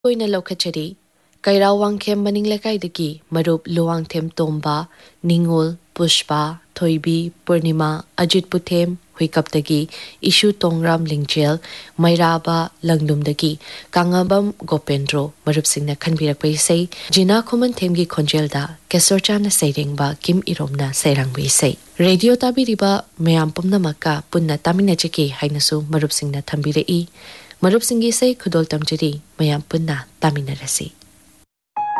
Koina Lokachari, Kairawangkem Maninglakaidaki, Marup Luangtem Tomba, Ningol, Pushpa, Thoibi, Purnima, Ajit Puthem, Huikaptagi, Ishu Tongram Lingjel, Mairaba, Langdumdagi, Kangabam Gopendro, Marup Singna Kanbirak say, Jina Kuman Temgi Konjelda, Kesorchana Sayingba, Kim Iromna Sayrang say. Radio Tabiriba, Mayampum Namaka, Punna Taminachiki, Hainasu, Marup Singna Tambire. Marup Singi say Kudol Tamjiri, Mayam Punna, Taminarasi.